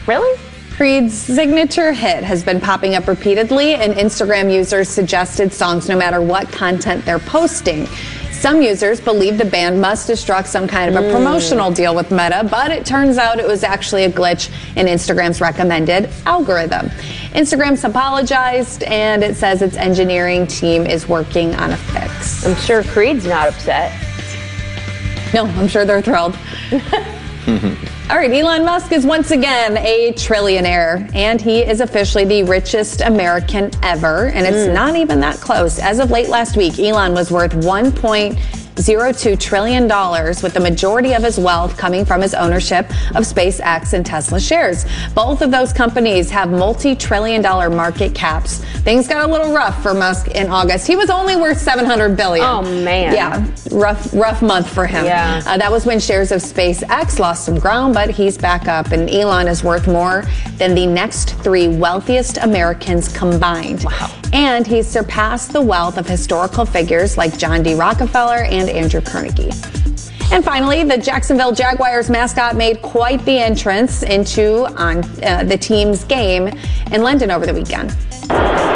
Really? Creed's signature hit has been popping up repeatedly, and Instagram users suggested songs no matter what content they're posting. Some users believe the band must have struck some kind of a promotional deal with Meta, but it turns out it was actually a glitch in Instagram's recommended algorithm. Instagram's apologized, and it says its engineering team is working on a fix. I'm sure Creed's not upset. No, I'm sure they're thrilled. All right, Elon Musk is once again a trillionaire, and he is officially the richest American ever, and it's not even that close. As of late last week, Elon was worth $1.02 trillion, with the majority of his wealth coming from his ownership of SpaceX and Tesla shares. Both of those companies have multi-trillion-dollar market caps. Things got a little rough for Musk in August. He was only worth $700 billion. Oh, man. Yeah, rough month for him. Yeah. That was when shares of SpaceX lost some ground, but he's back up, and Elon is worth more than the next 3 wealthiest Americans combined. Wow. And he's surpassed the wealth of historical figures like John D. Rockefeller and Andrew Carnegie. And finally, the Jacksonville Jaguars mascot made quite the entrance into the team's game in London over the weekend.